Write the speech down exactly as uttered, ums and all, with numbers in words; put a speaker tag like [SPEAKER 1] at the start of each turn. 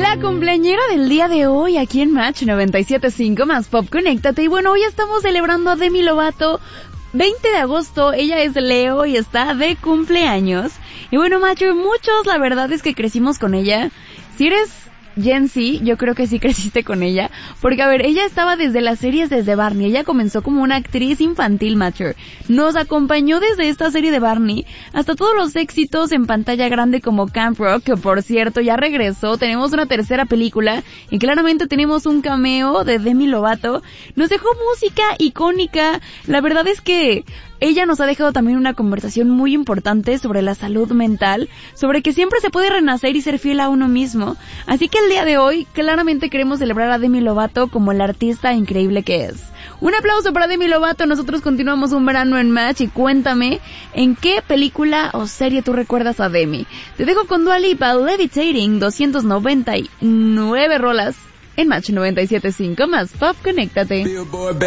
[SPEAKER 1] la cumpleañera del día de hoy aquí en Match noventa y siete punto cinco más Pop Conéctate. Y bueno, hoy estamos celebrando a Demi Lovato, veinte de agosto, ella es Leo y está de cumpleaños. Y bueno, Macho, muchos, la verdad es que crecimos con ella. Si eres Gen Z, yo creo que sí creciste con ella, porque a ver, ella estaba desde las series desde Barney, ella comenzó como una actriz infantil, Macho, nos acompañó desde esta serie de Barney hasta todos los éxitos en pantalla grande como Camp Rock, que por cierto ya regresó, tenemos una tercera película y claramente tenemos un cameo de Demi Lovato, nos dejó música icónica, la verdad es que ella nos ha dejado también una conversación muy importante sobre la salud mental, sobre que siempre se puede renacer y ser fiel a uno mismo. Así que el día de hoy claramente queremos celebrar a Demi Lovato como la artista increíble que es. Un aplauso para Demi Lovato, nosotros continuamos un verano en Match y cuéntame en qué película o serie tú recuerdas a Demi. Te dejo con Dua Lipa, Levitating, doscientas noventa y nueve rolas en Match noventa y siete punto cinco más Pop Conéctate.